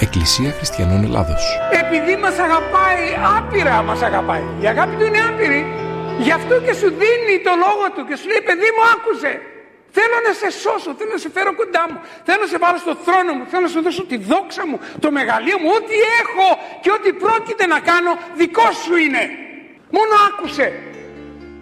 Εκκλησία Χριστιανών Ελλάδος. Επειδή μας αγαπάει, άπειρα μας αγαπάει. Η αγάπη του είναι άπειρη. Γι' αυτό και σου δίνει το λόγο του και σου λέει, παιδί μου, άκουσε. Θέλω να σε σώσω, θέλω να σε φέρω κοντά μου. Θέλω να σε βάλω στο θρόνο μου, θέλω να σου δώσω τη δόξα μου, το μεγαλείο μου. Ό,τι έχω και ό,τι πρόκειται να κάνω δικό σου είναι. Μόνο άκουσε.